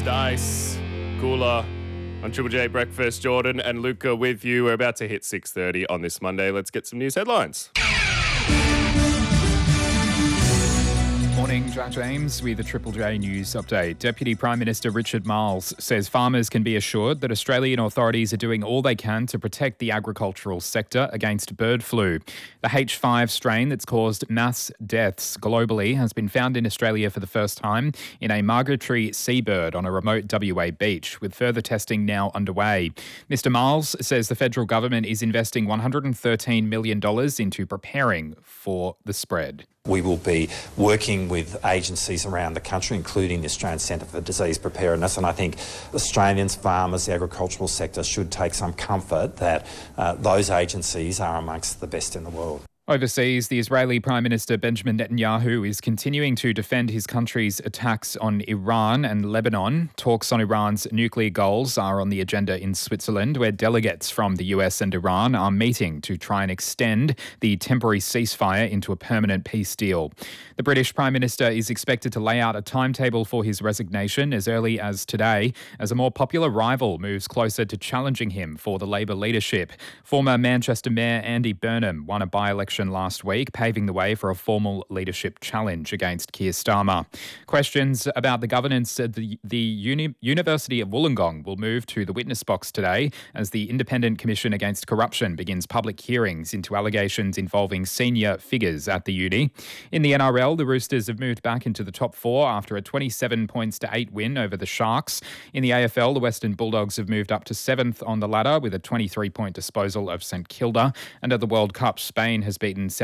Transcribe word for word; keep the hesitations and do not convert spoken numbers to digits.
Dice, Cooler on Triple J Breakfast. Jordan and Luca with you. We're about to hit six thirty on this Monday. Let's get some news headlines. Morning, Jack James with a Triple J News update. Deputy Prime Minister Richard Marles says farmers can be assured that Australian authorities are doing all they can to protect the agricultural sector against bird flu. The H five strain that's caused mass deaths globally has been found in Australia for the first time in a migratory seabird on a remote W A beach, with further testing now underway. Mister Marles says the federal government is investing one hundred thirteen million dollars into preparing for the spread. We will be working with agencies around the country, including the Australian Centre for Disease Preparedness, and I think Australians, farmers, the agricultural sector should take some comfort that uh, those agencies are amongst the best in the world. Overseas, the Israeli Prime Minister Benjamin Netanyahu is continuing to defend his country's attacks on Iran and Lebanon. Talks on Iran's nuclear goals are on the agenda in Switzerland, where delegates from the U S and Iran are meeting to try and extend the temporary ceasefire into a permanent peace deal. The British Prime Minister is expected to lay out a timetable for his resignation as early as today, as a more popular rival moves closer to challenging him for the Labor leadership. Former Manchester Mayor Andy Burnham won a by-election last week, paving the way for a formal leadership challenge against Keir Starmer. Questions about the governance at the, the Uni- University of Wollongong will move to the witness box today as the Independent Commission Against Corruption begins public hearings into allegations involving senior figures at the uni. In the N R L, the Roosters have moved back into the top four after a twenty-seven points to eight win over the Sharks. In the A F L, the Western Bulldogs have moved up to seventh on the ladder with a twenty-three point disposal of St Kilda. And at the World Cup, Spain has beaten South